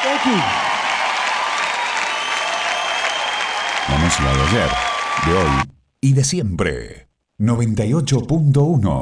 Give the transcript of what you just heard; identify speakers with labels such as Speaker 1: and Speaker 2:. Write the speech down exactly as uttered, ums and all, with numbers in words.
Speaker 1: Thank you.
Speaker 2: La música de ayer, de hoy y de siempre. noventa y ocho punto uno